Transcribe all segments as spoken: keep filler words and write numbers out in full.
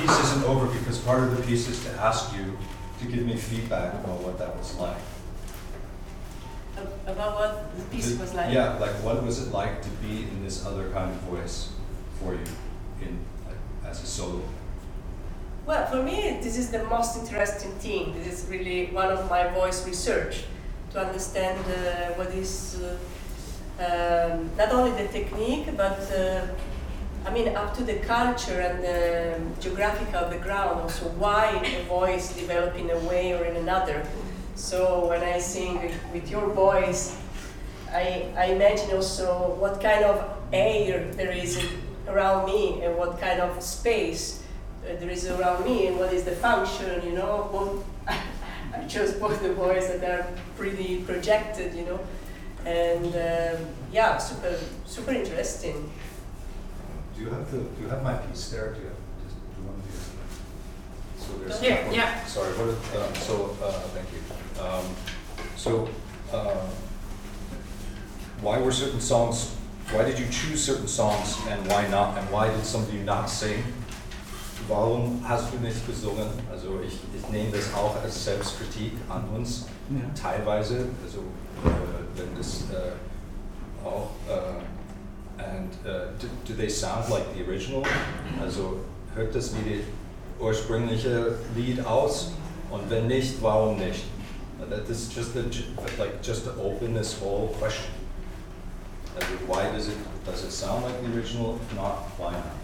piece isn't over because part of the piece is to ask you to give me feedback about what that was like. About what the piece was like? Yeah, like what was it like to be in this other kind of voice for you in like, as a solo? Well, for me, this is the most interesting thing. This is really one of my voice research, to understand uh, what is uh, um, not only the technique, but uh, I mean, up to the culture and the geographical background, also why a voice develop in a way or in another. So when I sing with, with your voice, I, I imagine also what kind of air there is around me and what kind of space uh, there is around me and what is the function, you know. Both, I chose both the voice that are pretty projected, you know. And um, yeah, super, super interesting. Do you have the? Do you have my piece there? Do you have? Just, do you want to do So there's. Here, one, yeah. Sorry. What? Is, um, so uh, thank you. Um, so, uh, why were certain songs? Why did you choose certain songs and why not? And why did some of you not sing? Warum hast du nicht gesungen? Also ich, ich nehme das auch als Selbstkritik an uns. Ja. Teilweise. Also äh, wenn das äh, auch. Äh, And uh, do, do they sound like the original? Also hört das wie die ursprüngliche Lied aus? Und wenn nicht, warum nicht? That is just a, like just to open this whole question. Also why does it does it sound like the original? If not, why not?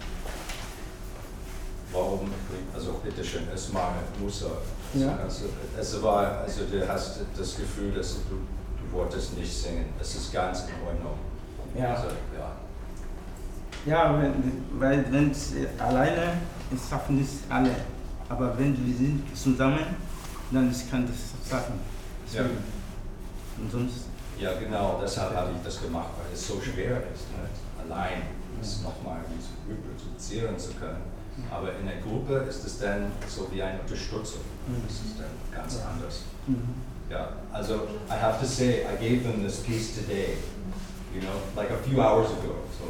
Warum? Also bitteschön, erstmal Musa. Ja. Also, es war, also du hast das Gefühl, dass du, du wolltest nicht singen. Es ist ganz in Ordnung. Ja. Also, ja. Ja, wenn, weil wenn es alleine ist, schaffen nicht alle. Aber wenn wir sind zusammen, dann kann das schaffen. Ja. Und sonst. Ja, genau, deshalb habe ich das gemacht, weil es so schwer ist, ne? Allein es nochmal reproduzieren zu können. Aber in der Gruppe ist es dann so wie eine Unterstützung. Das ist dann ganz anders. Ja, also I have to say, I gave them this piece today, you know, like a few hours ago. So.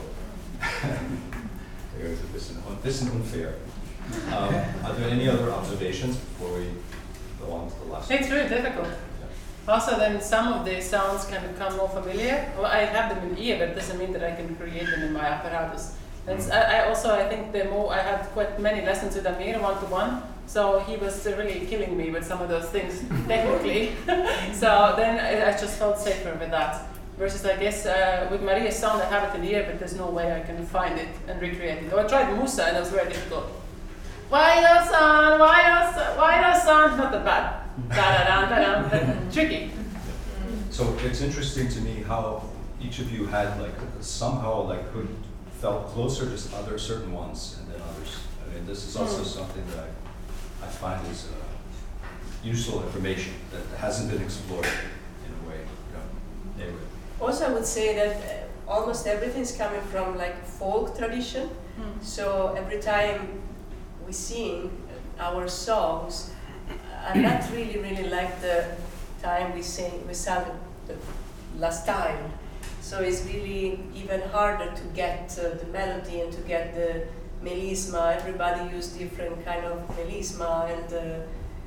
It was a bisschen, un- bisschen unfair. Um, are there any other observations before we go on to the last one? It's really difficult. Yeah. Also, then some of the sounds can become more familiar. Well, I have them in ear, but it doesn't mean that I can create them in my apparatus. That's, Mm. I, I also, I think the more, I had quite many lessons with Amir one-to-one, so he was really killing me with some of those things, technically. So then I, I just felt safer with that. Versus, I guess, uh, with Maria's sound, I have it in the ear, but there's no way I can find it and recreate it. Or I tried Musa, and it was very difficult. Why no sound? Why no sound? Why no sound? Not that bad. Da-da-da, da-da, tricky. So it's interesting to me how each of you had like somehow like could felt closer to other certain ones and then others. I mean, this is also mm. something that I, I find is uh, useful information that hasn't been explored in a way. You know, anyway. Also, I would say that uh, almost everything is coming from like folk tradition. Mm. So every time we sing our songs, I'm not really, really like the time we sing, we sang the last time. So it's really even harder to get uh, the melody and to get the melisma. Everybody use different kind of melisma, and uh,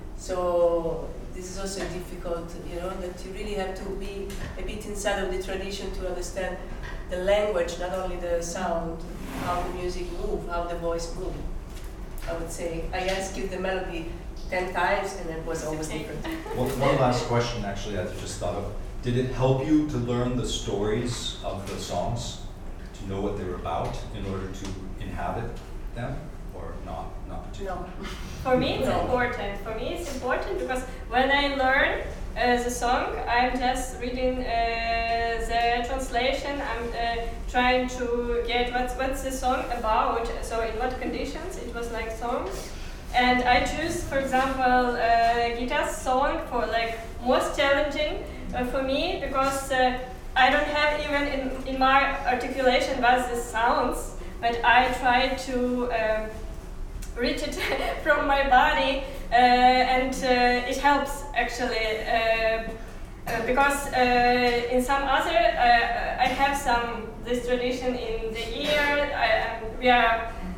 so this is also difficult, you know, that you really have to be a bit inside of the tradition to understand the language, not only the sound, how the music move, how the voice move. I would say, I asked you the melody ten times and it was always different. Well, one last question actually I just thought of. Did it help you to learn the stories of the songs, to know what they were about in order to inhabit them, or not? Not particularly? No. For me it's important. For me it's important because when I learn uh, the song, I'm just reading uh, the translation. I'm uh, trying to get what's what's the song about. So in what conditions it was like song. And I choose, for example, uh, Gita's song for like most challenging uh, for me because uh, I don't have even in, in my articulation what this sounds, but I try to um, reach it from my body uh, and uh, it helps actually uh, uh, because uh, in some other, uh, I have some this tradition in the ear, I, we are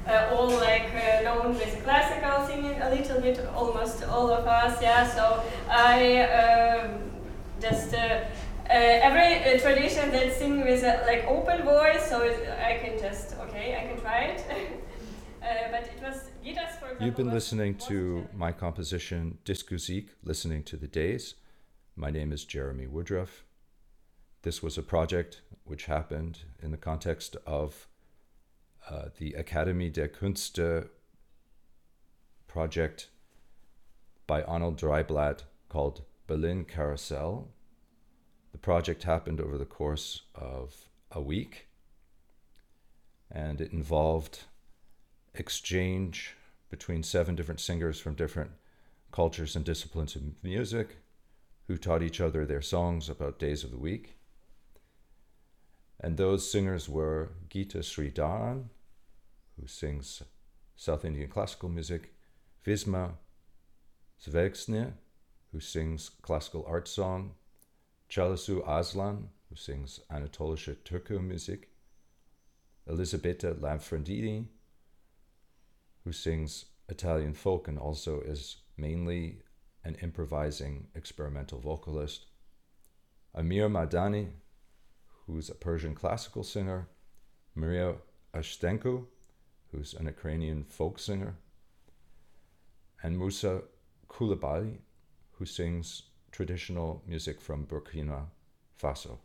uh, all like uh, known with classical singing a little bit, almost all of us. Yeah, so I um, just uh, uh, every uh, tradition that sing with a like open voice, so it, I can just okay, I can try it. uh, but it was Gitas, for example. You've been was- listening was to the- my composition Diskusik, Listening to the Days. My name is Jeremy Woodruff. This was a project which happened in the context of uh, the Akademie der Künste project by Arnold Dreiblatt called Berlin Carousel. The project happened over the course of a week, and it involved exchange between seven different singers from different cultures and disciplines of music who taught each other their songs about days of the week. And those singers were Gita Sridharan, who sings South Indian classical music, Visma Zvergsny, who sings classical art song, Chalasu Aslan, who sings Anatolische Turco music, Elisabetta Lamfrandini, who sings Italian folk and also is mainly an improvising experimental vocalist, Amir Madani, who's a Persian classical singer, Maria Ashtenko, who's an Ukrainian folk singer, and Musa Koulibaly, who sings traditional music from Burkina Faso.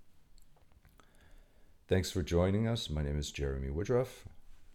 Thanks for joining us. My name is Jeremy Woodruff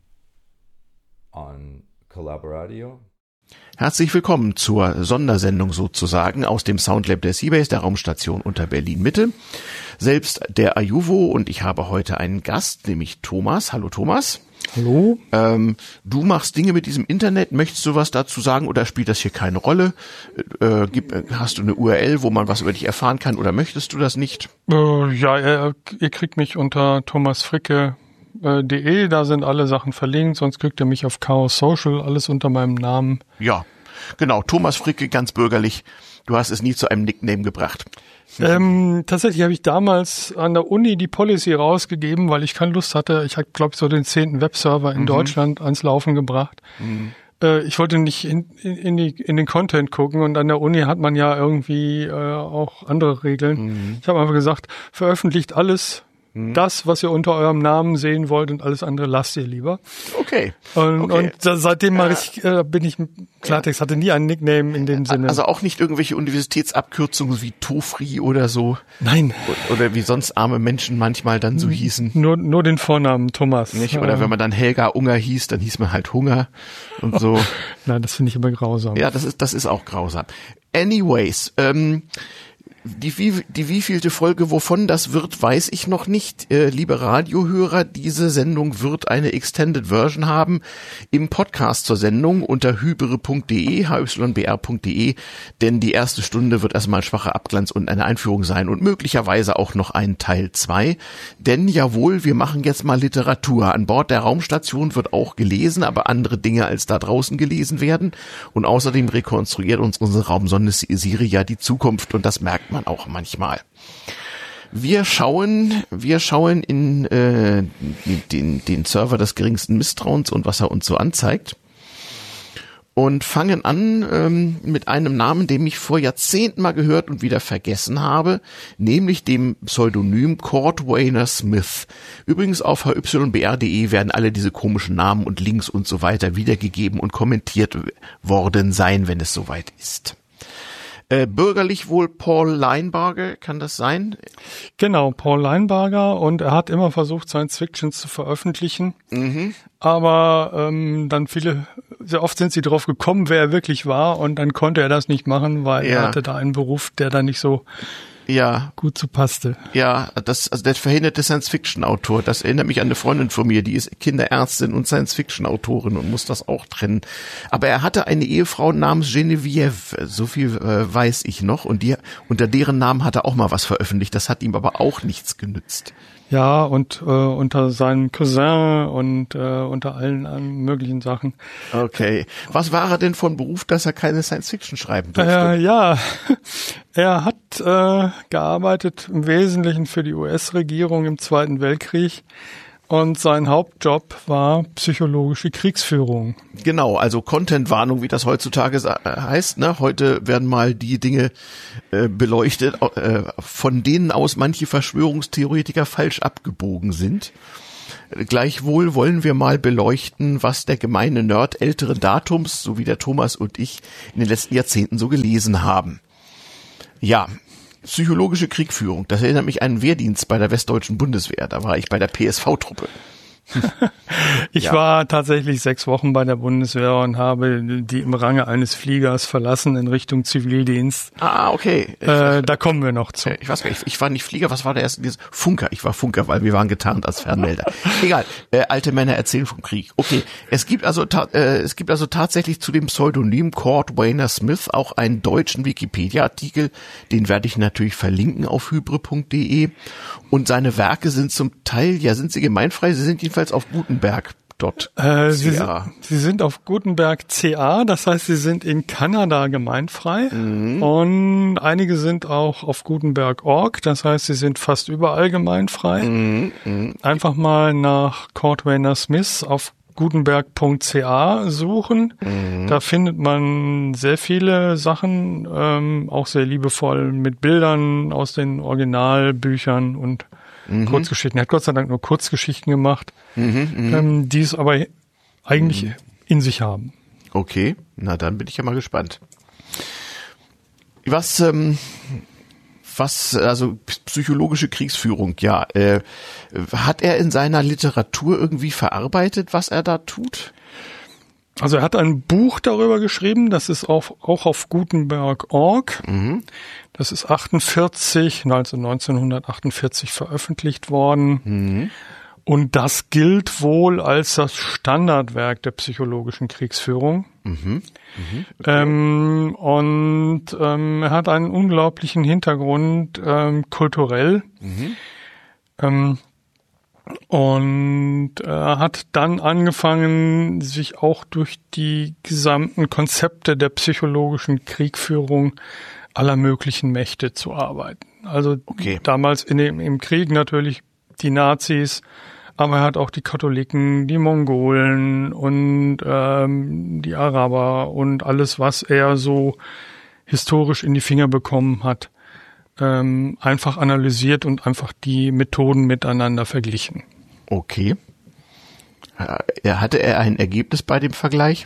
on Collaboradio. Herzlich willkommen zur Sondersendung sozusagen aus dem Soundlab der Seabase, der Raumstation unter Berlin-Mitte. Selbst der Ayuvo und ich habe heute einen Gast, nämlich Thomas. Hallo Thomas. Hallo. Ähm, du machst Dinge mit diesem Internet. Möchtest du was dazu sagen oder spielt das hier keine Rolle? Äh, gib, hast du eine U R L, wo man was über dich erfahren kann oder möchtest du das nicht? Äh, ja, ihr, ihr kriegt mich unter thomasfricke punkt de, da sind alle Sachen verlinkt, sonst kriegt ihr mich auf Chaos Social, alles unter meinem Namen. Ja, genau, Thomas Fricke, ganz bürgerlich. Du hast es nie zu einem Nickname gebracht. Ähm, tatsächlich habe ich damals an der Uni die Policy rausgegeben, weil ich keine Lust hatte. Ich habe, glaube ich, so den zehnten Webserver in mhm. Deutschland ans Laufen gebracht. Mhm. Äh, ich wollte nicht in, in, in, die, in den Content gucken und an der Uni hat man ja irgendwie äh, auch andere Regeln. Mhm. Ich habe einfach gesagt, veröffentlicht alles, das, was ihr unter eurem Namen sehen wollt und alles andere lasst ihr lieber. Okay. Und, okay. und seitdem mache ich, äh, bin ich Klartext, hatte nie einen Nickname in dem Sinne. Also auch nicht irgendwelche Universitätsabkürzungen wie Tofri oder so? Nein. Oder wie sonst arme Menschen manchmal dann so hießen? Nur, nur den Vornamen Thomas. Nicht? Oder äh, wenn man dann Helga Unger hieß, dann hieß man halt Hunger und so. Nein, das finde ich immer grausam. Ja, das ist, das ist auch grausam. Anyways, ähm, Die, wie, die wievielte Folge wovon das wird, weiß ich noch nicht. Äh, liebe Radiohörer, diese Sendung wird eine Extended Version haben im Podcast zur Sendung unter hybere punkt de, h y b r punkt de, denn die erste Stunde wird erstmal schwacher Abglanz und eine Einführung sein und möglicherweise auch noch ein Teil zwei. Denn jawohl, wir machen jetzt mal Literatur. An Bord der Raumstation wird auch gelesen, aber andere Dinge als da draußen gelesen werden. Und außerdem rekonstruiert uns unsere Raumsonde Siri ja die Zukunft und das merkt man auch manchmal. Wir schauen, wir schauen in äh, den, den Server des geringsten Misstrauens und was er uns so anzeigt und fangen an ähm, mit einem Namen, den ich vor Jahrzehnten mal gehört und wieder vergessen habe, nämlich dem Pseudonym Cordwainer Smith. Übrigens auf h y b r punkt de werden alle diese komischen Namen und Links und so weiter wiedergegeben und kommentiert worden sein, wenn es soweit ist. Äh, bürgerlich wohl Paul Leinbarger, kann das sein? Genau, Paul Leinbarger, und er hat immer versucht, Science Fiction zu veröffentlichen, mhm. aber ähm, dann viele, sehr oft sind sie drauf gekommen, wer er wirklich war, und dann konnte er das nicht machen, weil ja. er hatte da einen Beruf, der da nicht so ja. gut zu passte. Ja, das, also der verhinderte Science-Fiction-Autor, das erinnert mich an eine Freundin von mir, die ist Kinderärztin und Science-Fiction-Autorin und muss das auch trennen. Aber er hatte eine Ehefrau namens Genevieve, so viel äh, weiß ich noch, und die unter deren Namen hat er auch mal was veröffentlicht, das hat ihm aber auch nichts genützt. Ja, und äh, unter seinem Cousin und äh, unter allen äh, möglichen Sachen. Okay. Was war er denn von Beruf, dass er keine Science-Fiction schreiben durfte? Äh, ja, er hat äh, gearbeitet im Wesentlichen für die U S-Regierung im Zweiten Weltkrieg Und sein Hauptjob war psychologische Kriegsführung. Genau, also Content-Warnung, wie das heutzutage heißt. Ne? Heute werden mal die Dinge äh, beleuchtet, äh, von denen aus manche Verschwörungstheoretiker falsch abgebogen sind. Gleichwohl wollen wir mal beleuchten, was der gemeine Nerd älteren Datums, so wie der Thomas und ich, in den letzten Jahrzehnten so gelesen haben. Ja, psychologische Kriegführung, das erinnert mich an einen Wehrdienst bei der Westdeutschen Bundeswehr. Da war ich bei der P S V-Truppe. Ich ja. war tatsächlich sechs Wochen bei der Bundeswehr und habe die im Range eines Fliegers verlassen in Richtung Zivildienst. Ah, okay. Äh, da kommen wir noch zu. Ich weiß gar nicht, ich war nicht Flieger, was war der erste? Funker, ich war Funker, weil wir waren getarnt als Fernmelder. Egal, äh, alte Männer erzählen vom Krieg. Okay, es gibt also ta- äh, es gibt also tatsächlich zu dem Pseudonym Kurt Wayner Smith auch einen deutschen Wikipedia-Artikel, den werde ich natürlich verlinken auf hybre punkt de, und seine Werke sind zum Teil, ja, sind sie gemeinfrei, sie sind jedenfalls auf Gutenberg. Äh, sie, sie sind auf Gutenberg C A, das heißt, sie sind in Kanada gemeinfrei, mhm. und einige sind auch auf Gutenberg Punkt org, das heißt, sie sind fast überall gemeinfrei. Mhm. Mhm. Einfach mal nach Kurt Wayner Smith auf Gutenberg Punkt C A suchen. Mhm. Da findet man sehr viele Sachen, ähm, auch sehr liebevoll mit Bildern aus den Originalbüchern und mhm. Kurzgeschichten. Er hat Gott sei Dank nur Kurzgeschichten gemacht, mhm, ähm, die es aber eigentlich mhm. in sich haben. Okay, na dann bin ich ja mal gespannt. Was, ähm, was, also psychologische Kriegsführung, ja, äh, hat er in seiner Literatur irgendwie verarbeitet, was er da tut? Also er hat ein Buch darüber geschrieben, das ist auch, auch auf Gutenberg Punkt org. Mhm. Das ist achtundvierzig, also neunzehnhundertachtundvierzig veröffentlicht worden. Mhm. Und das gilt wohl als das Standardwerk der psychologischen Kriegsführung. Mhm. Mhm. Okay. Ähm, und ähm, er hat einen unglaublichen Hintergrund ähm, kulturell. Mhm. Ähm, Und er hat dann angefangen, sich auch durch die gesamten Konzepte der psychologischen Kriegführung aller möglichen Mächte zu arbeiten. Also okay. damals in dem, im Krieg natürlich die Nazis, aber er hat auch die Katholiken, die Mongolen und ähm, die Araber und alles, was er so historisch in die Finger bekommen hat, ähm, einfach analysiert und einfach die Methoden miteinander verglichen. Okay. Hatte er ein Ergebnis bei dem Vergleich?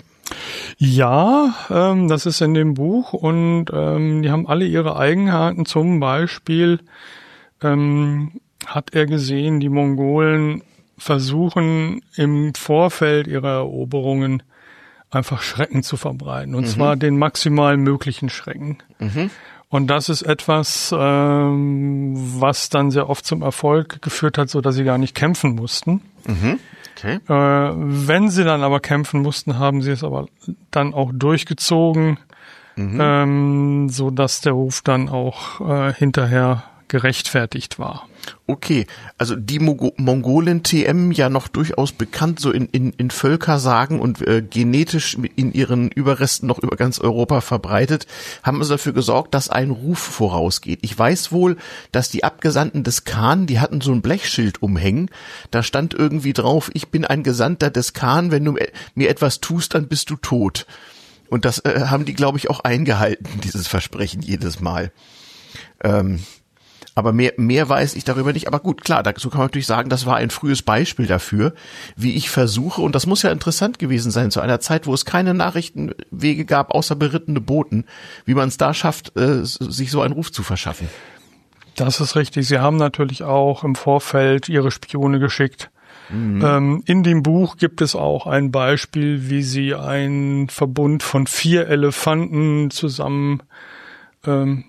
Ja, ähm, das ist in dem Buch, und ähm, die haben alle ihre Eigenheiten. Zum Beispiel ähm, hat er gesehen, die Mongolen versuchen im Vorfeld ihrer Eroberungen einfach Schrecken zu verbreiten, und mhm. zwar den maximal möglichen Schrecken. Mhm. Und das ist etwas, ähm, was dann sehr oft zum Erfolg geführt hat, so dass sie gar nicht kämpfen mussten. Mhm. Okay. Äh, wenn sie dann aber kämpfen mussten, haben sie es aber dann auch durchgezogen, mhm. ähm, so dass der Ruf dann auch äh, hinterher gerechtfertigt war. Okay, also die Mo- Mongolen-T M ja noch durchaus bekannt, so in, in, in Völkersagen und äh, genetisch in ihren Überresten noch über ganz Europa verbreitet, haben also dafür gesorgt, dass ein Ruf vorausgeht. Ich weiß wohl, dass die Abgesandten des Khan, die hatten so ein Blechschild umhängen, da stand irgendwie drauf, ich bin ein Gesandter des Khan, wenn du mir etwas tust, dann bist du tot. Und das äh, haben die, glaube ich, auch eingehalten, dieses Versprechen jedes Mal. Ähm, Aber mehr, mehr weiß ich darüber nicht. Aber gut, klar, dazu kann man natürlich sagen, das war ein frühes Beispiel dafür, wie ich versuche, und das muss ja interessant gewesen sein, zu einer Zeit, wo es keine Nachrichtenwege gab, außer berittene Boten, wie man es da schafft, äh, sich so einen Ruf zu verschaffen. Das ist richtig. Sie haben natürlich auch im Vorfeld ihre Spione geschickt. Mhm. Ähm, in dem Buch gibt es auch ein Beispiel, wie sie einen Verbund von vier Elefanten zusammen, ähm,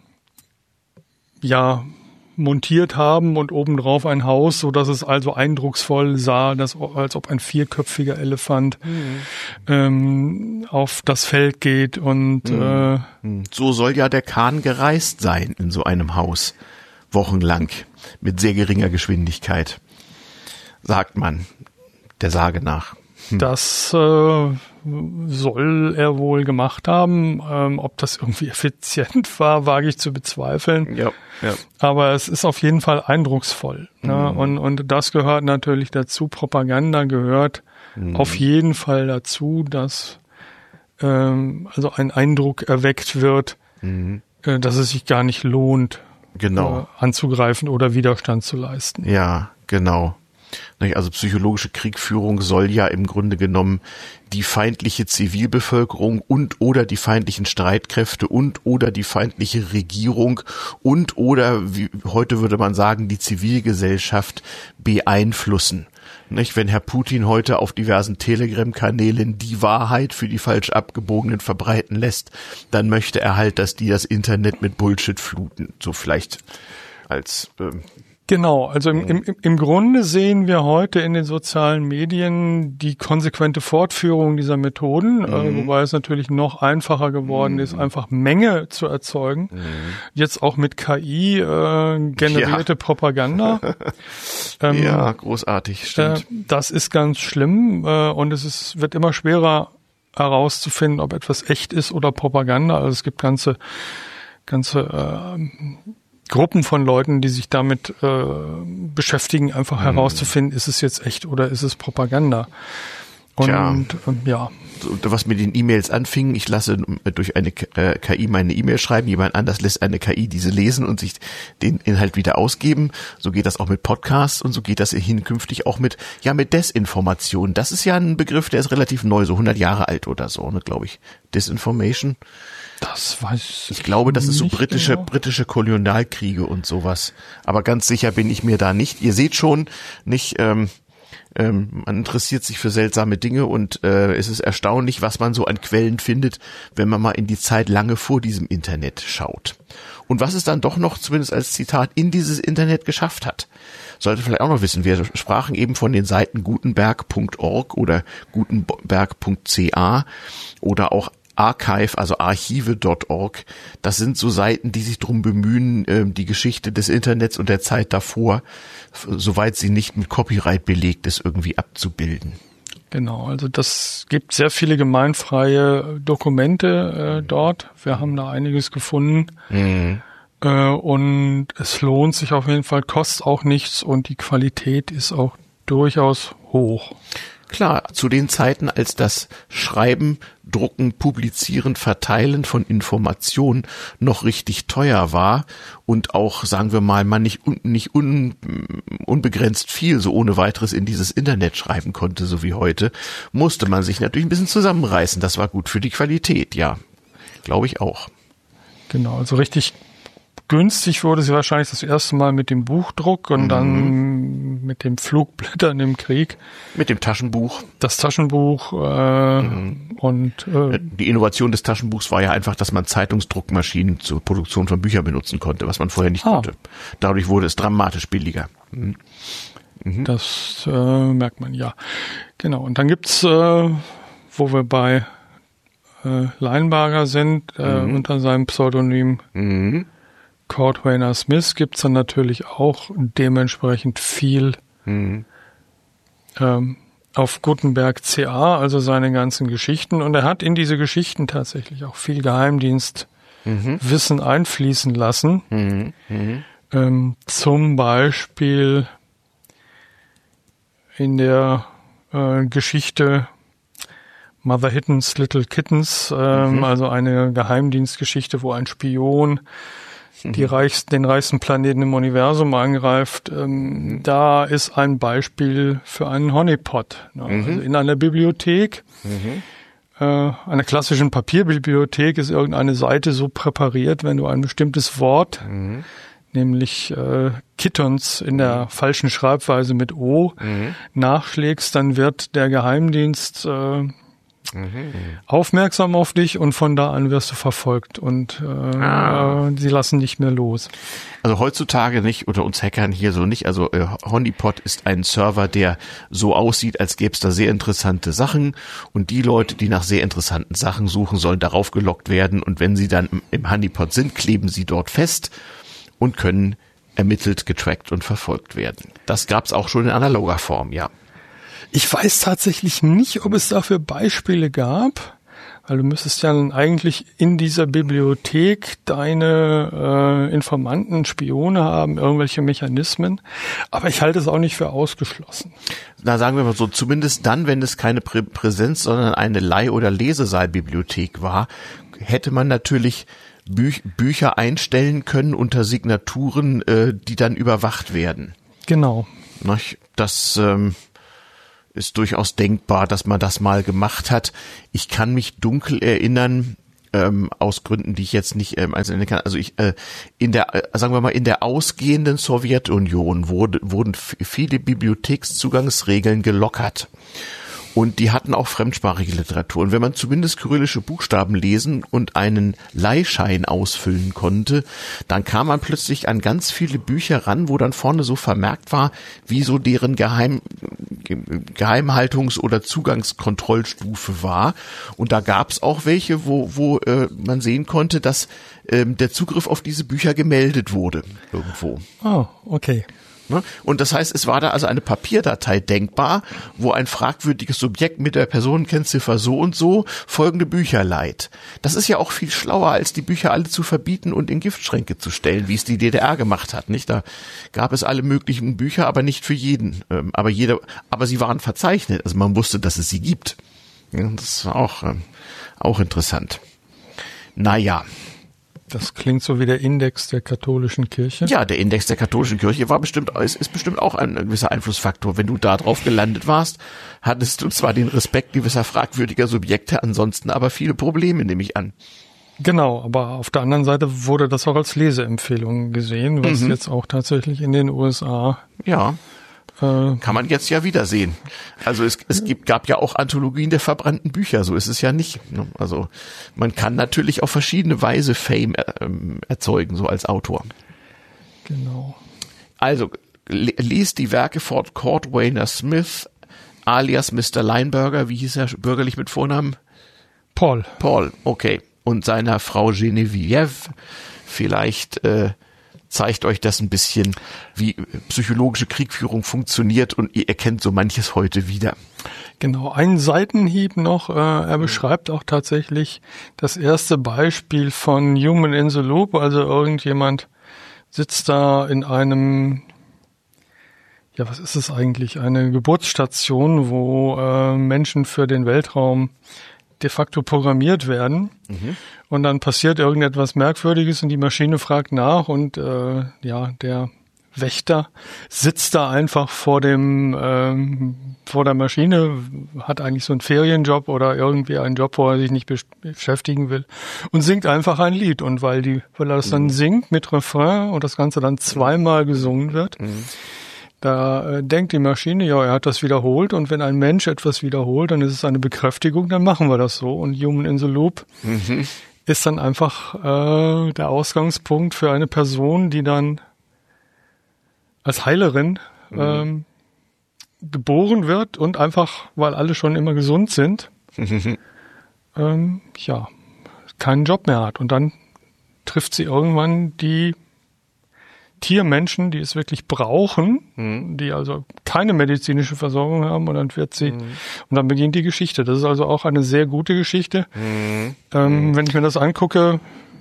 ja, montiert haben und obendrauf ein Haus, so dass es also eindrucksvoll sah, dass, als ob ein vierköpfiger Elefant mhm. ähm, auf das Feld geht. Und mhm. äh, so soll ja der Khan gereist sein in so einem Haus, wochenlang, mit sehr geringer Geschwindigkeit, sagt man, der Sage nach. Das äh, soll er wohl gemacht haben. Ähm, ob das irgendwie effizient war, wage ich zu bezweifeln. Ja, ja. Aber es ist auf jeden Fall eindrucksvoll. Ne? Mhm. Und, und das gehört natürlich dazu. Propaganda gehört Mhm. auf jeden Fall dazu, dass ähm, also ein Eindruck erweckt wird, Mhm. äh, dass es sich gar nicht lohnt, Genau. äh, anzugreifen oder Widerstand zu leisten. Ja, genau. Also psychologische Kriegführung soll ja im Grunde genommen die feindliche Zivilbevölkerung und oder die feindlichen Streitkräfte und oder die feindliche Regierung und oder, wie heute würde man sagen, die Zivilgesellschaft beeinflussen. Nicht? Wenn Herr Putin heute auf diversen Telegram-Kanälen die Wahrheit für die falsch Abgebogenen verbreiten lässt, dann möchte er halt, dass die das Internet mit Bullshit fluten. So vielleicht als ähm, Genau, also im, im, im Grunde sehen wir heute in den sozialen Medien die konsequente Fortführung dieser Methoden, mhm. äh, wobei es natürlich noch einfacher geworden mhm. ist, einfach Menge zu erzeugen. Mhm. Jetzt auch mit K I äh, generierte ja. Propaganda. ähm, ja, großartig, stimmt. Äh, das ist ganz schlimm äh, und es ist, wird immer schwerer herauszufinden, ob etwas echt ist oder Propaganda. Also es gibt ganze, ganze äh, Gruppen von Leuten, die sich damit äh, beschäftigen, einfach mhm. herauszufinden, ist es jetzt echt oder ist es Propaganda. Und Tja. ähm, ja. Was mit den E-Mails anfing, ich lasse durch eine äh, K I meine E-Mail schreiben, jemand anders lässt eine K I diese lesen und sich den Inhalt wieder ausgeben. So geht das auch mit Podcasts und so geht das hinkünftig auch mit, ja, mit Desinformation. Das ist ja ein Begriff, der ist relativ neu, so hundert Jahre alt oder so, ne, glaube ich. Disinformation. Das weiß ich glaube, das ist so nicht britische, genau. britische Kolonialkriege und sowas. Aber ganz sicher bin ich mir da nicht. Ihr seht schon, nicht, ähm, ähm, man interessiert sich für seltsame Dinge und äh, es ist erstaunlich, was man so an Quellen findet, wenn man mal in die Zeit lange vor diesem Internet schaut. Und was es dann doch noch, zumindest als Zitat, in dieses Internet geschafft hat. Sollte vielleicht auch noch wissen, wir sprachen eben von den Seiten gutenberg punkt org oder gutenberg punkt ca oder auch Archive, also archive punkt org, das sind so Seiten, die sich darum bemühen, die Geschichte des Internets und der Zeit davor, soweit sie nicht mit Copyright belegt ist, irgendwie abzubilden. Genau, also das gibt sehr viele gemeinfreie Dokumente äh, dort. Wir haben da einiges gefunden. Mhm. Äh, und es lohnt sich auf jeden Fall, kostet auch nichts und die Qualität ist auch durchaus hoch. Klar, zu den Zeiten, als das Schreiben, Drucken, Publizieren, Verteilen von Informationen noch richtig teuer war und auch, sagen wir mal, man nicht, nicht un, unbegrenzt viel so ohne weiteres in dieses Internet schreiben konnte, so wie heute, musste man sich natürlich ein bisschen zusammenreißen. Das war gut für die Qualität, ja. Glaube ich auch. Genau, also richtig günstig wurde sie wahrscheinlich das erste Mal mit dem Buchdruck und mhm. dann mit dem Flugblättern im Krieg. Mit dem Taschenbuch. Das Taschenbuch äh, mhm. und äh, die Innovation des Taschenbuchs war ja einfach, dass man Zeitungsdruckmaschinen zur Produktion von Büchern benutzen konnte, was man vorher nicht ah. konnte. Dadurch wurde es dramatisch billiger. Mhm. Mhm. Das äh, merkt man, ja. Genau, und dann gibt's, äh, wo wir bei äh, Leinberger sind, äh, mhm. unter seinem Pseudonym mhm. Kurt Rayner Smith gibt's dann natürlich auch dementsprechend viel mhm. ähm, auf Gutenberg punkt ca, also seine ganzen Geschichten. Und er hat in diese Geschichten tatsächlich auch viel Geheimdienstwissen mhm. einfließen lassen. Mhm. Mhm. Ähm, zum Beispiel in der äh, Geschichte Mother Hitton's Little Kittens, ähm, mhm. also eine Geheimdienstgeschichte, wo ein Spion die reichsten, den reichsten Planeten im Universum angreift. Ähm, mhm. Da ist ein Beispiel für einen Honeypot. Ne? Mhm. Also in einer Bibliothek, mhm. äh, einer klassischen Papierbibliothek, ist irgendeine Seite so präpariert, wenn du ein bestimmtes Wort, mhm. nämlich äh, Kittens in der mhm. falschen Schreibweise mit O, mhm. nachschlägst, dann wird der Geheimdienst äh, Mhm. aufmerksam auf dich und von da an wirst du verfolgt und äh, ah. sie lassen nicht mehr los. Also heutzutage nicht, oder uns Hackern hier so nicht, also äh, Honeypot ist ein Server, der so aussieht, als gäbe es da sehr interessante Sachen und die Leute, die nach sehr interessanten Sachen suchen, sollen darauf gelockt werden und wenn sie dann im, im Honeypot sind, kleben sie dort fest und können ermittelt, getrackt und verfolgt werden. Das gab es auch schon in analoger Form, ja. Ich weiß tatsächlich nicht, ob es dafür Beispiele gab, weil du müsstest ja dann eigentlich in dieser Bibliothek deine äh, Informanten, Spione haben, irgendwelche Mechanismen. Aber ich halte es auch nicht für ausgeschlossen. Na, sagen wir mal so, zumindest dann, wenn es keine Prä- Präsenz, sondern eine Leih- oder Lesesaalbibliothek war, hätte man natürlich Büch- Bücher einstellen können unter Signaturen, äh, die dann überwacht werden. Genau. Das ähm, ist durchaus denkbar, dass man das mal gemacht hat. Ich kann mich dunkel erinnern, ähm, aus Gründen, die ich jetzt nicht ähm, einzeln kann. Also ich äh, in der, äh, sagen wir mal, in der ausgehenden Sowjetunion wurde, wurden f- viele Bibliothekszugangsregeln gelockert. Und die hatten auch fremdsprachige Literatur. Und wenn man zumindest kyrillische Buchstaben lesen und einen Leihschein ausfüllen konnte, dann kam man plötzlich an ganz viele Bücher ran, wo dann vorne so vermerkt war, wie so deren Geheim, Geheimhaltungs- oder Zugangskontrollstufe war. Und da gab es auch welche, wo, wo äh, man sehen konnte, dass ähm, der Zugriff auf diese Bücher gemeldet wurde irgendwo. Ah, okay. Und das heißt, es war da also eine Papierdatei denkbar, wo ein fragwürdiges Subjekt mit der Personenkennziffer so und so folgende Bücher leiht. Das ist ja auch viel schlauer, als die Bücher alle zu verbieten und in Giftschränke zu stellen, wie es die D D R gemacht hat, nicht? Da gab es alle möglichen Bücher, aber nicht für jeden. Aber jeder, aber sie waren verzeichnet, also man wusste, dass es sie gibt. Das war auch, auch interessant. Naja. Das klingt so wie der Index der katholischen Kirche. Ja, der Index der katholischen Kirche war bestimmt, ist, ist bestimmt auch ein gewisser Einflussfaktor. Wenn du da drauf gelandet warst, hattest du zwar den Respekt gewisser fragwürdiger Subjekte, ansonsten aber viele Probleme, nehme ich an. Genau, aber auf der anderen Seite wurde das auch als Leseempfehlung gesehen, was mhm. jetzt auch tatsächlich in den U S A ja. äh, kann man jetzt ja wieder sehen. Also es, es gibt, gab ja auch Anthologien der verbrannten Bücher, so ist es ja nicht. Also man kann natürlich auf verschiedene Weise Fame äh, erzeugen, so als Autor. Genau. Also liest die Werke von Cordwainer Smith, alias Mister Lineberger, wie hieß er bürgerlich mit Vornamen? Paul. Paul, okay. Und seiner Frau Genevieve, vielleicht äh, zeigt euch das ein bisschen, wie psychologische Kriegführung funktioniert und ihr erkennt so manches heute wieder. Genau, ein Seitenhieb noch. Äh, er beschreibt auch tatsächlich das erste Beispiel von Human in the Loop. Also irgendjemand sitzt da in einem, ja, was ist es eigentlich? Eine Geburtsstation, wo äh, Menschen für den Weltraum de facto programmiert werden. Mhm. Und dann passiert irgendetwas Merkwürdiges und die Maschine fragt nach und äh, ja, der Wächter sitzt da einfach vor dem ähm, vor der Maschine, hat eigentlich so einen Ferienjob oder irgendwie einen Job, wo er sich nicht beschäftigen will und singt einfach ein Lied. Und weil die, weil er das dann singt mit Refrain und das Ganze dann zweimal gesungen wird, mhm. da äh, denkt die Maschine, ja, er hat das wiederholt und wenn ein Mensch etwas wiederholt, dann ist es eine Bekräftigung, dann machen wir das so. Und Human in the Loop mhm. ist dann einfach äh, der Ausgangspunkt für eine Person, die dann als Heilerin mhm. ähm, geboren wird und einfach, weil alle schon immer gesund sind, mhm. ähm, ja, keinen Job mehr hat. Und dann trifft sie irgendwann die Tiermenschen, die es wirklich brauchen, mhm. die also keine medizinische Versorgung haben, und dann wird sie, mhm. und dann beginnt die Geschichte. Das ist also auch eine sehr gute Geschichte. Mhm. Ähm, mhm. Wenn ich mir das angucke,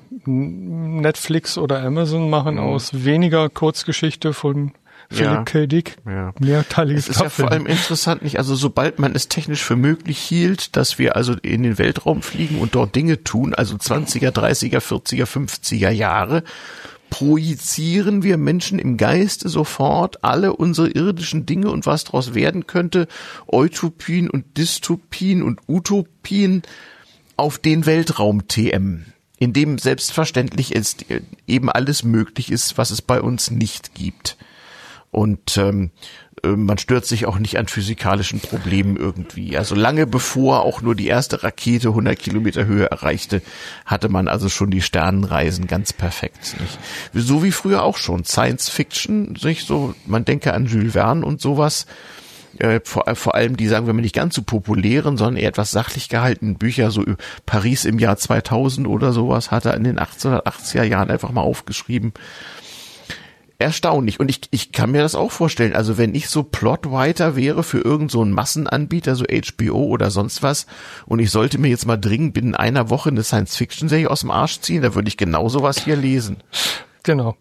Netflix oder Amazon machen mhm. aus weniger Kurzgeschichte von Philip ja. K. Dick ja. mehrteiliges Es ist ja vor allem interessant, nicht? Also sobald man es technisch für möglich hielt, dass wir also in den Weltraum fliegen und dort Dinge tun, also zwanziger, dreißiger, vierziger, fünfziger Jahre, projizieren wir Menschen im Geiste sofort alle unsere irdischen Dinge und was daraus werden könnte, Utopien und Dystopien und Utopien auf den Weltraum-T M, in dem selbstverständlich ist, eben alles möglich ist, was es bei uns nicht gibt. Und ähm, man stört sich auch nicht an physikalischen Problemen irgendwie. Also lange bevor auch nur die erste Rakete hundert Kilometer Höhe erreichte, hatte man also schon die Sternenreisen ganz perfekt. Nicht? So wie früher auch schon. Science Fiction, nicht so, man denke an Jules Verne und sowas. Äh, vor, vor allem die, sagen wir mal, nicht ganz so populären, sondern eher etwas sachlich gehaltenen Bücher, so Paris im Jahr zweitausend oder sowas, hat er in den achtzehnhundertachtziger Jahren einfach mal aufgeschrieben. erstaunlich. Und ich, ich kann mir das auch vorstellen. Also wenn ich so Plotwriter wäre für irgend so einen Massenanbieter, so H B O oder sonst was, und ich sollte mir jetzt mal dringend binnen einer Woche eine Science-Fiction-Serie aus dem Arsch ziehen, da würde ich genau sowas hier lesen. Genau.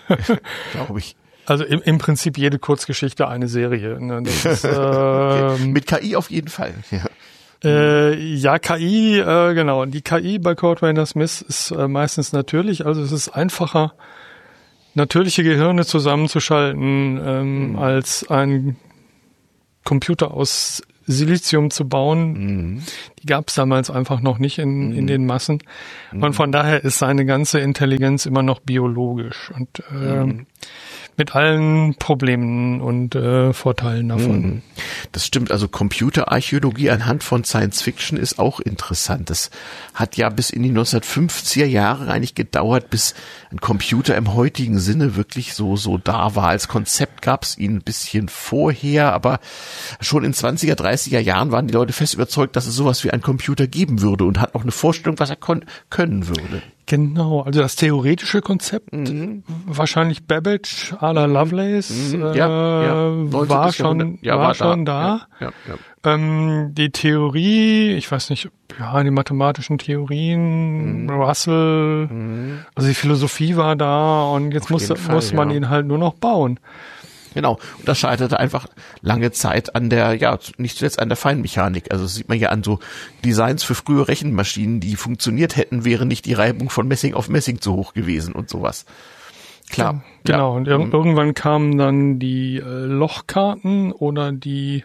Glaube ich. Also im, im Prinzip jede Kurzgeschichte eine Serie. Ne? Das ist, Okay. ähm, Mit K I auf jeden Fall. Ja. Äh, ja, K I, äh, genau. Die K I bei Cordwainer Smith ist äh, meistens natürlich, also es ist einfacher, natürliche Gehirne zusammenzuschalten, ähm, mhm. als ein Computer aus Silizium zu bauen. Mhm. Die gab es damals einfach noch nicht in, mhm. in den Massen. Mhm. Und von daher ist seine ganze Intelligenz immer noch biologisch und äh, mhm. mit allen Problemen und äh, Vorteilen davon. Das stimmt, also Computerarchäologie anhand von Science Fiction ist auch interessant. Das hat ja bis in die neunzehnhundertfünfziger Jahre eigentlich gedauert, bis ein Computer im heutigen Sinne wirklich so so da war. Als Konzept gab es ihn ein bisschen vorher, aber schon in zwanziger, dreißiger Jahren waren die Leute fest überzeugt, dass es sowas wie einen Computer geben würde und hatten auch eine Vorstellung, was er kon- können würde. Genau, also das theoretische Konzept, Mhm. wahrscheinlich Babbage à la Lovelace, Mhm. äh, Ja, ja. war schon, ja, war war schon da. da. Ja, ja, ja. Ähm, die Theorie, ich weiß nicht, ja, die mathematischen Theorien, Mhm. Russell, Mhm. also die Philosophie war da und jetzt Auf muss, jeden Fall, muss man ja. ihn halt nur noch bauen. Genau. Und das scheiterte einfach lange Zeit an der, ja, nicht zuletzt an der Feinmechanik. Also das sieht man ja an so Designs für frühe Rechenmaschinen, die funktioniert hätten, wäre nicht die Reibung von Messing auf Messing zu hoch gewesen und sowas. Klar. Genau. Ja. Und ir- Mhm. irgendwann kamen dann die äh, Lochkarten oder die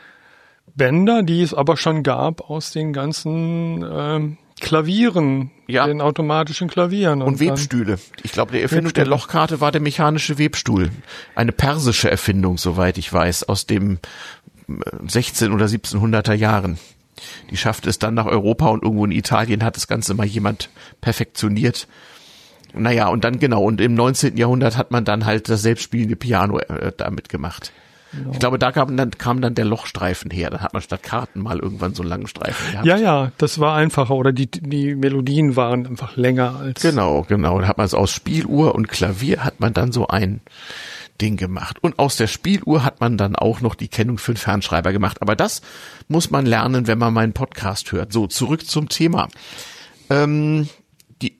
Bänder, die es aber schon gab aus den ganzen ähm, Klavieren, Ja. den automatischen Klavieren. Und dann- Webstühle. Ich glaube, die Erfindung der Webstühle. Lochkarte war der mechanische Webstuhl. Eine persische Erfindung, soweit ich weiß, aus dem sechzehnhunderter oder siebzehnhunderter Jahren. Die schaffte es dann nach Europa und irgendwo in Italien hat das Ganze mal jemand perfektioniert. Naja, und dann genau, und im neunzehnten Jahrhundert hat man dann halt das selbstspielende Piano äh, damit gemacht. Genau. Ich glaube, da kam dann, kam dann der Lochstreifen her. Dann hat man statt Karten mal irgendwann so einen langen Streifen gehabt. Ja, ja, das war einfacher oder die, die Melodien waren einfach länger als. Genau, genau. Da hat man es aus Spieluhr und Klavier hat man dann so ein Ding gemacht. Und aus der Spieluhr hat man dann auch noch die Kennung für den Fernschreiber gemacht. Aber das muss man lernen, wenn man meinen Podcast hört. So, zurück zum Thema. Ähm, die,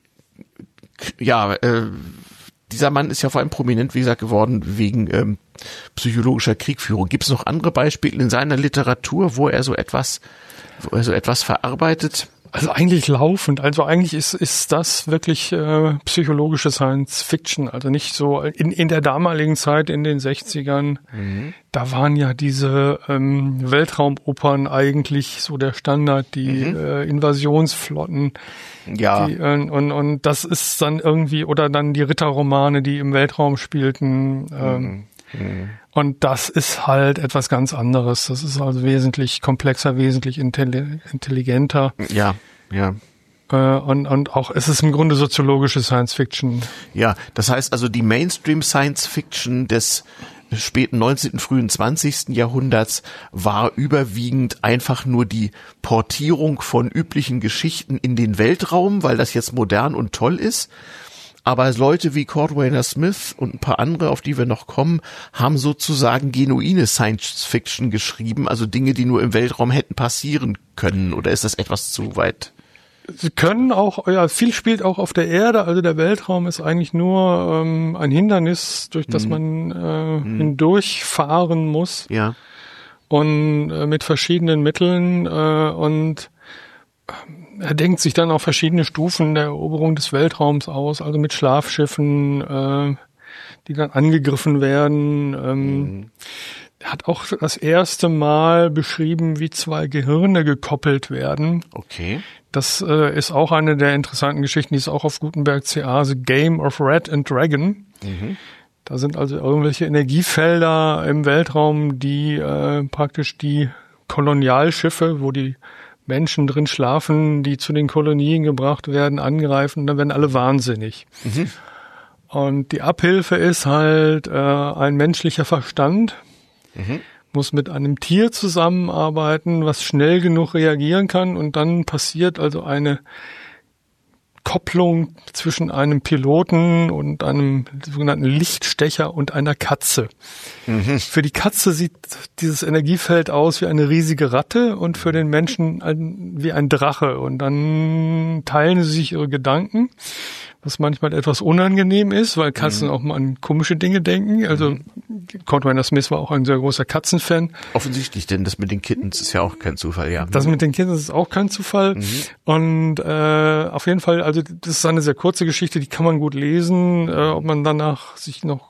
ja, äh, dieser Mann ist ja vor allem prominent, wie gesagt, geworden wegen ähm, psychologischer Kriegführung. Gibt es noch andere Beispiele in seiner Literatur, wo er so etwas, wo er so etwas verarbeitet? Also eigentlich laufend. Also eigentlich ist ist das wirklich äh, psychologische Science Fiction. Also nicht so in in der damaligen Zeit in den sechzigern. Mhm. Da waren ja diese ähm, Weltraumopern eigentlich so der Standard, die mhm. äh, Invasionsflotten. Ja. Die, äh, und und das ist dann irgendwie oder dann die Ritterromane, die im Weltraum spielten. Ähm, mhm. Mhm. Und das ist halt etwas ganz anderes. Das ist also wesentlich komplexer, wesentlich intelli- intelligenter. Ja, ja. Äh, und, und auch, es ist im Grunde soziologische Science Fiction. Ja, das heißt also, die Mainstream Science Fiction des späten neunzehnten, frühen zwanzigsten Jahrhunderts war überwiegend einfach nur die Portierung von üblichen Geschichten in den Weltraum, weil das jetzt modern und toll ist. Aber Leute wie Cordwainer Smith und ein paar andere, auf die wir noch kommen, haben sozusagen genuine Science Fiction geschrieben, also Dinge, die nur im Weltraum hätten passieren können. Oder ist das etwas zu weit? Sie können auch, ja, viel spielt auch auf der Erde, also der Weltraum ist eigentlich nur ähm, ein Hindernis, durch das Mhm. man äh, Mhm. hindurchfahren muss. Ja. Und äh, mit verschiedenen Mitteln äh, und er denkt sich dann auf verschiedene Stufen der Eroberung des Weltraums aus, also mit Schlafschiffen, äh, die dann angegriffen werden. Ähm, Mhm. Er hat auch das erste Mal beschrieben, wie zwei Gehirne gekoppelt werden. Okay. Das äh, ist auch eine der interessanten Geschichten, die ist auch auf Gutenberg C A, The Game of Rat and Dragon. Mhm. Da sind also irgendwelche Energiefelder im Weltraum, die äh, praktisch die Kolonialschiffe, wo die Menschen drin schlafen, die zu den Kolonien gebracht werden, angreifen, dann werden alle wahnsinnig. Mhm. Und die Abhilfe ist halt äh, ein menschlicher Verstand, Mhm. muss mit einem Tier zusammenarbeiten, was schnell genug reagieren kann und dann passiert also eine Kopplung zwischen einem Piloten und einem sogenannten Lichtstecher und einer Katze. Mhm. Für die Katze sieht dieses Energiefeld aus wie eine riesige Ratte und für den Menschen ein, wie ein Drache. Und dann teilen sie sich ihre Gedanken, was manchmal etwas unangenehm ist, weil Katzen mhm. auch mal an komische Dinge denken. Also mhm. Kurt Weiner Smith war auch ein sehr großer Katzenfan. Offensichtlich, denn das mit den Kittens ist ja auch kein Zufall, ja. Das mit den Kittens ist auch kein Zufall. Mhm. Und äh, auf jeden Fall, also das ist eine sehr kurze Geschichte, die kann man gut lesen. Äh, ob man danach sich noch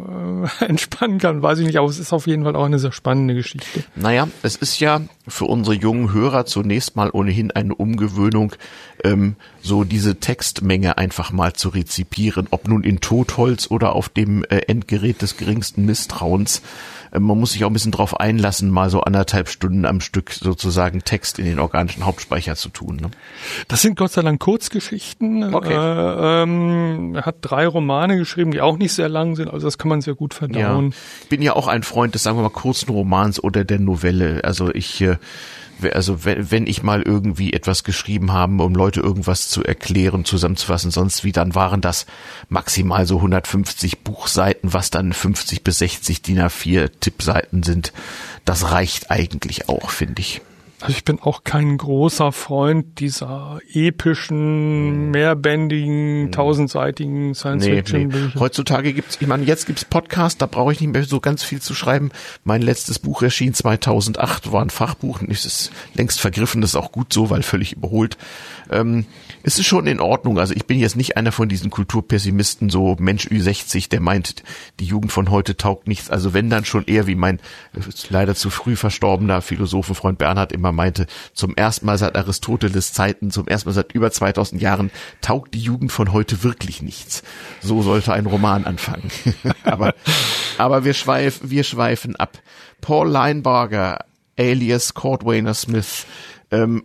äh, entspannen kann, weiß ich nicht, aber es ist auf jeden Fall auch eine sehr spannende Geschichte. Naja, es ist ja für unsere jungen Hörer zunächst mal ohnehin eine Umgewöhnung, ähm, so diese Textmenge einfach mal zu rezipieren, ob nun in Totholz oder auf dem äh, Endgerät des geringsten Misstrauens. Äh, man muss sich auch ein bisschen drauf einlassen, mal so anderthalb Stunden am Stück sozusagen Text in den organischen Hauptspeicher zu tun. Ne? Das sind Gott sei Dank Kurzgeschichten. Okay. Äh, ähm, er hat drei Romane geschrieben, die auch nicht sehr lang sind, also das kann man sehr gut verdauen. Ja. Ich bin ja auch ein Freund des, sagen wir mal, kurzen Romans oder der Novelle. Also ich äh, Also wenn, wenn ich mal irgendwie etwas geschrieben habe, um Leute irgendwas zu erklären, zusammenzufassen, sonst wie, dann waren das maximal so hundertfünfzig Buchseiten, was dann fünfzig bis sechzig D I N A vier Tippseiten sind. Das reicht eigentlich auch, finde ich. Also ich bin auch kein großer Freund dieser epischen, mehrbändigen, tausendseitigen Science-Fiction-Bücher. Nee, nee. Heutzutage gibt's, ich meine, jetzt gibt's Podcasts, da brauche ich nicht mehr so ganz viel zu schreiben. Mein letztes Buch erschien zweitausendacht, war ein Fachbuch, und es ist längst vergriffen, das ist auch gut so, weil völlig überholt. Ähm, es ist schon in Ordnung, also ich bin jetzt nicht einer von diesen Kulturpessimisten, so Mensch Ü sechzig, der meint, die Jugend von heute taugt nichts. Also wenn, dann schon eher wie mein leider zu früh verstorbener Philosophenfreund Bernhard immer meinte, zum ersten Mal seit Aristoteles Zeiten, zum ersten Mal seit über zweitausend Jahren taugt die Jugend von heute wirklich nichts. So sollte ein Roman anfangen. aber aber wir schweifen wir schweifen ab. Paul Linebarger, alias Kurt Weiner Smith, ähm,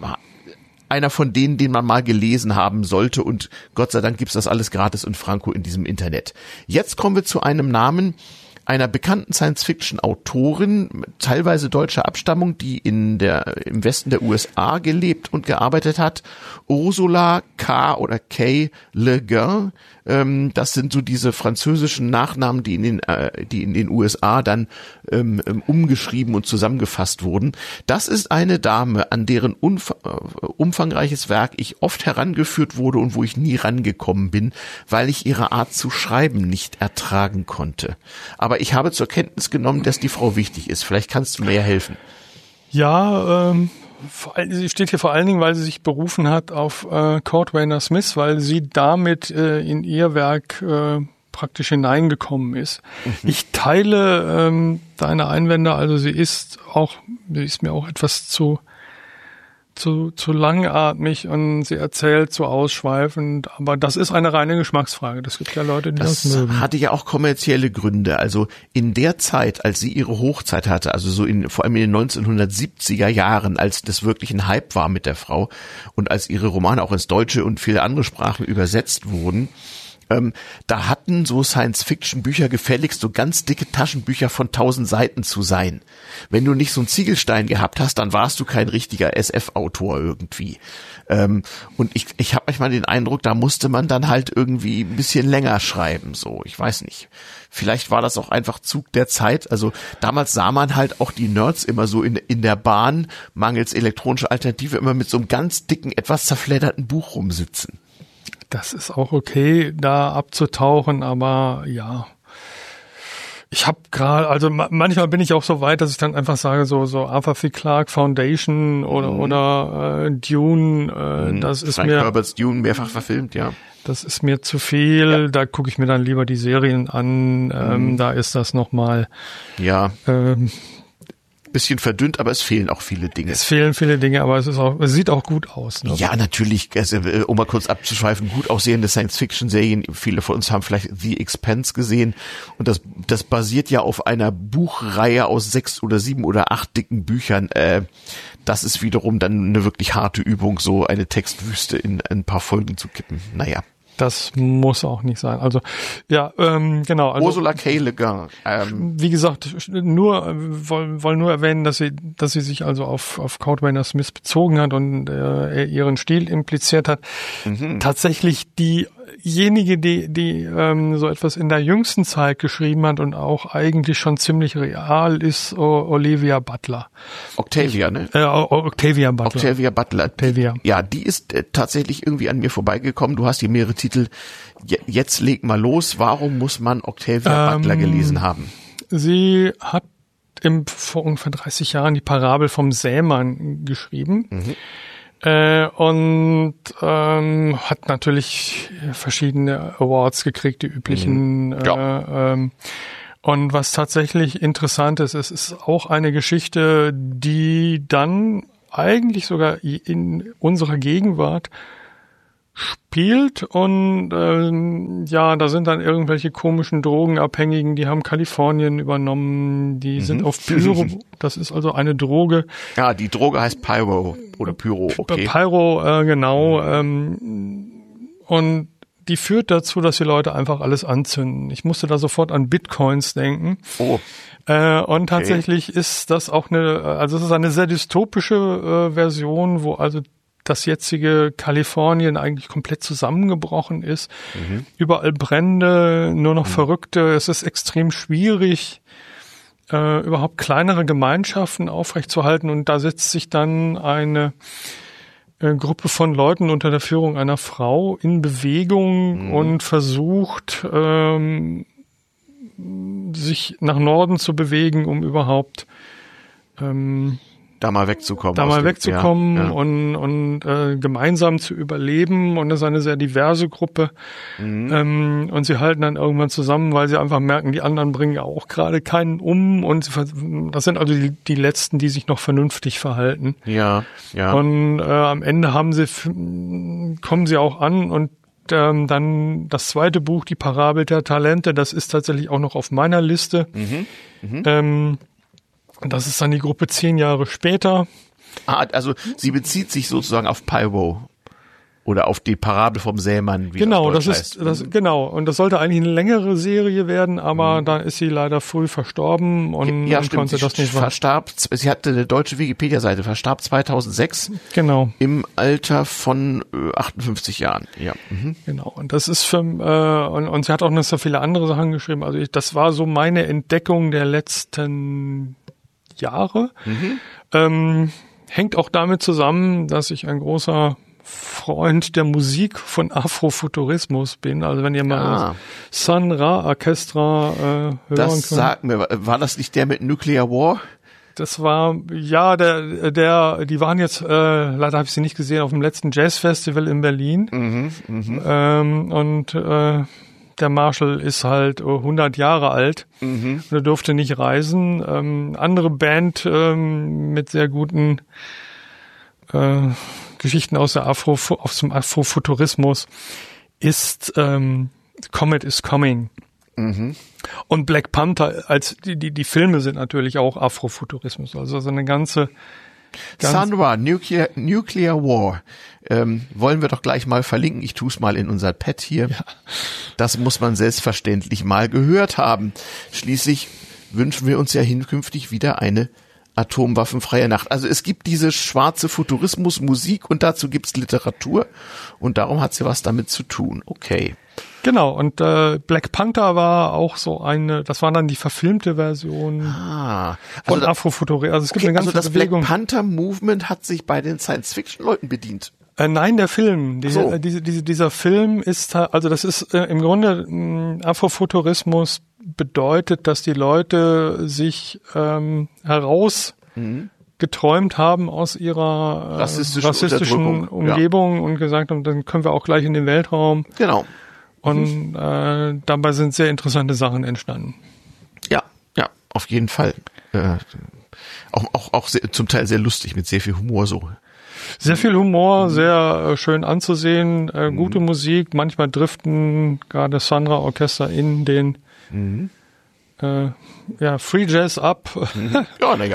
einer von denen, den man mal gelesen haben sollte, und Gott sei Dank gibt's das alles gratis und franko in diesem Internet. Jetzt kommen wir zu einem Namen einer bekannten Science-Fiction-Autorin, teilweise deutscher Abstammung, die in der, im Westen der U S A gelebt und gearbeitet hat. Ursula K. oder K. Le Guin. Ähm, das sind so diese französischen Nachnamen, die in den, äh, die in den U S A dann ähm, umgeschrieben und zusammengefasst wurden. Das ist eine Dame, an deren umf- äh, umfangreiches Werk ich oft herangeführt wurde und wo ich nie rangekommen bin, weil ich ihre Art zu schreiben nicht ertragen konnte. Aber ich habe zur Kenntnis genommen, dass die Frau wichtig ist. Vielleicht kannst du mir ja helfen. Ja, ähm, vor, sie steht hier vor allen Dingen, weil sie sich berufen hat auf äh, Kurt Weiner Smith, weil sie damit äh, in ihr Werk äh, praktisch hineingekommen ist. Mhm. Ich teile ähm, deine Einwände, also sie ist auch, sie ist mir auch etwas zu zu zu langatmig und sie erzählt zu ausschweifend, aber das ist eine reine Geschmacksfrage. Das gibt ja Leute, die das, das mögen. Das hatte ja auch kommerzielle Gründe. Also in der Zeit, als sie ihre Hochzeit hatte, also so in vor allem in den neunzehnhundertsiebziger Jahren, als das wirklich ein Hype war mit der Frau und als ihre Romane auch ins Deutsche und viele andere Sprachen übersetzt wurden, Ähm, da hatten so Science-Fiction-Bücher gefälligst so ganz dicke Taschenbücher von tausend Seiten zu sein. Wenn du nicht so einen Ziegelstein gehabt hast, dann warst du kein richtiger S F-Autor irgendwie. Ähm, und ich, ich habe manchmal den Eindruck, da musste man dann halt irgendwie ein bisschen länger schreiben. So, ich weiß nicht. Vielleicht war das auch einfach Zug der Zeit. Also damals sah man halt auch die Nerds immer so in, in der Bahn, mangels elektronischer Alternative, immer mit so einem ganz dicken, etwas zerfledderten Buch rumsitzen. Das ist auch okay, da abzutauchen, aber ja. Ich habe gerade, also ma- manchmal bin ich auch so weit, dass ich dann einfach sage, so so Arthur C. Clarke Foundation oder mhm. oder äh, Dune, äh, mhm. das ist Frank mir Herbert's Dune mehrfach verfilmt, ja. Das ist mir zu viel. Ja. Da gucke ich mir dann lieber die Serien an. Ähm, mhm. Da ist das nochmal. Ja. Ähm, bisschen verdünnt, aber es fehlen auch viele Dinge. Es fehlen viele Dinge, aber es ist auch, es sieht auch gut aus. Ne? Ja, natürlich, also, um mal kurz abzuschweifen, gut aussehende Science-Fiction-Serien, viele von uns haben vielleicht The Expanse gesehen, und das, das basiert ja auf einer Buchreihe aus sechs oder sieben oder acht dicken Büchern. Äh, das ist wiederum dann eine wirklich harte Übung, so eine Textwüste in ein paar Folgen zu kippen. Naja. Das muss auch nicht sein. Also ja, ähm, genau. Also, Ursula K. Le Guin. Ähm, wie gesagt, nur wollen wollen nur erwähnen, dass sie, dass sie sich also auf auf Kurt Weiner Smith bezogen hat und äh, er ihren Stil impliziert hat. mhm. Tatsächlich diejenige, die die ähm, so etwas in der jüngsten Zeit geschrieben hat und auch eigentlich schon ziemlich real ist, o- Olivia Butler. Octavia, ne? Äh, O- Octavia Butler. Octavia Butler. Octavia. Die, ja, die ist äh, tatsächlich irgendwie an mir vorbeigekommen. Du hast hier mehrere Titel. Je, jetzt leg mal los. Warum muss man Octavia Ähm, Butler gelesen haben? Sie hat im, vor ungefähr dreißig Jahren die Parabel vom Sämann geschrieben. Mhm. Äh, und ähm, hat natürlich verschiedene Awards gekriegt, die üblichen. Mhm. Ja. Äh, ähm, und was tatsächlich interessant ist, es ist auch eine Geschichte, die dann eigentlich sogar in unserer Gegenwart spielt und ähm, ja, da sind dann irgendwelche komischen Drogenabhängigen, die haben Kalifornien übernommen, die Mhm. sind auf Pyro, das ist also eine Droge. Ja, die Droge heißt Pyro oder Pyro, okay. Pyro, äh, genau, ähm, und die führt dazu, dass die Leute einfach alles anzünden. Ich musste da sofort an Bitcoins denken. Oh. Äh, und tatsächlich ist das auch eine, also es ist eine sehr dystopische äh, Version, wo also das jetzige Kalifornien eigentlich komplett zusammengebrochen ist. Mhm. Überall Brände, nur noch Verrückte. Es ist extrem schwierig, äh, überhaupt kleinere Gemeinschaften aufrechtzuerhalten. Und da setzt sich dann eine äh, Gruppe von Leuten unter der Führung einer Frau in Bewegung Mhm. und versucht, ähm, sich nach Norden zu bewegen, um überhaupt ähm, Da mal wegzukommen. da aus mal dem- wegzukommen ja, ja. und, und äh, gemeinsam zu überleben. Und das ist eine sehr diverse Gruppe. Mhm. Ähm, und sie halten dann irgendwann zusammen, weil sie einfach merken, die anderen bringen ja auch gerade keinen um. Und sie, ver- das sind also die, die Letzten, die sich noch vernünftig verhalten. Ja, ja. Und äh, am Ende haben sie, f- kommen sie auch an und ähm, dann das zweite Buch, die Parabel der Talente, das ist tatsächlich auch noch auf meiner Liste. Mhm. Mhm. Ähm, das ist dann die Gruppe zehn Jahre später. Ah, also sie bezieht sich sozusagen auf Pyro oder auf die Parabel vom Sämann. Wie Genau, das, das Deutsch ist heißt. das genau und das sollte eigentlich eine längere Serie werden, aber Mhm. dann ist sie leider früh verstorben und ja, man stimmt. konnte Sie das nicht machen. verstarb, sie hatte eine deutsche Wikipedia-Seite, verstarb zweitausendsechs Genau, im Alter von äh, achtundfünfzig Jahren. Ja. Mhm. genau. Und das ist für äh, und, und sie hat auch noch so viele andere Sachen geschrieben. Also ich, das war so meine Entdeckung der letzten Jahre. Mhm. Ähm, hängt auch damit zusammen, dass ich ein großer Freund der Musik von Afrofuturismus bin. Also wenn ihr mal Ah. Sun Ra Orchestra äh, hören Das könnt. sagt mir, war das nicht der mit Nuclear War? Das war, ja, der, der, die waren jetzt, äh, leider habe ich sie nicht gesehen, auf dem letzten Jazzfestival in Berlin. Mhm, mhm, Ähm, und äh, der Marshall ist halt äh, hundert Jahre alt mhm. und er durfte nicht reisen. Ähm, andere Band ähm, mit sehr guten äh, Geschichten aus der Afro, aus dem Afrofuturismus ist ähm, Comet is Coming. Mhm. Und Black Panther, als die, die, die Filme sind natürlich auch Afrofuturismus, also so eine ganze, ganz Sun Ra, Nuclear, Nuclear War. Ähm, wollen wir doch gleich mal verlinken. Ich tue es mal in unser Pad hier. Das muss man selbstverständlich mal gehört haben. Schließlich wünschen wir uns ja hinkünftig wieder eine atomwaffenfreie Nacht. Also es gibt diese schwarze Futurismus-Musik und dazu gibt's Literatur und darum hat sie was damit zu tun. Okay. Genau, und äh, Black Panther war auch so eine, das war dann die verfilmte Version Ah, von also, da, Afrofuturismus. Also es gibt okay, eine ganze also das Bewegung. Black Panther Movement hat sich bei den Science-Fiction-Leuten bedient. Äh, nein, der Film. Die, So. äh, diese, diese, dieser Film ist, ha- also das ist äh, im Grunde mh, Afrofuturismus bedeutet, dass die Leute sich ähm, heraus Mhm. geträumt haben aus ihrer äh, Rassistischen rassistischen Unterdrückung, ja. Umgebung und gesagt haben, dann können wir auch gleich in den Weltraum. Genau. Und äh, dabei sind sehr interessante Sachen entstanden. Ja, ja, auf jeden Fall. Äh, auch auch, auch sehr, zum Teil sehr lustig, mit sehr viel Humor so. Sehr viel Mhm. Humor, sehr äh, schön anzusehen, äh, gute Musik. Manchmal driften gerade Sandra Orchester in den Mhm. äh, ja, Free Jazz ab. Ja, na ja.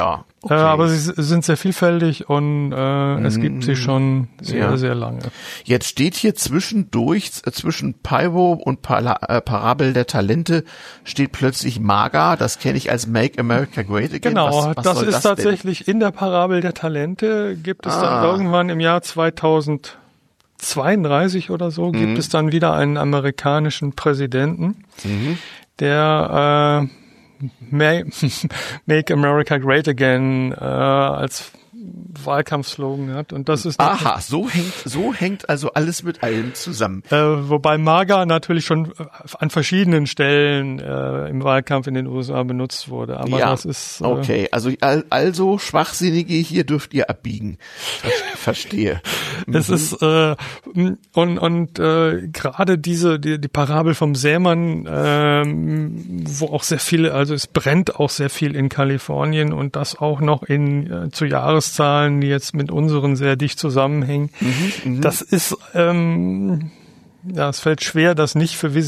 Äh, aber sie s- sind sehr vielfältig und äh, es gibt sie schon sehr, Ja. sehr lange. Jetzt steht hier zwischendurch, äh, zwischen Pyro und Pala äh, Parabel der Talente, steht plötzlich MAGA. Das kenne ich als Make America Great Again. Genau, was, was das soll ist das tatsächlich in der Parabel der Talente, gibt es Ah. dann irgendwann im Jahr zweitausendzweiunddreißig oder so, gibt Mhm. es dann wieder einen amerikanischen Präsidenten, Mhm. der äh, Make, Make America Great Again äh, als Wahlkampfslogan hat. Und das ist Aha, so hängt, so hängt also alles mit allem zusammen. Äh, wobei MAGA natürlich schon äh, an verschiedenen Stellen äh, im Wahlkampf in den U S A benutzt wurde. Aber Ja, das ist äh, okay, also al- also Schwachsinnige, hier dürft ihr abbiegen. Ver- Verstehe. es ist äh, und und äh, gerade diese die, die Parabel vom Sämann, ähm, wo auch sehr viele, also es brennt auch sehr viel in Kalifornien und das auch noch in äh, zu Jahreszahlen, die jetzt mit unseren sehr dicht zusammenhängen. Das ist ähm, ja, es fällt schwer, das nicht für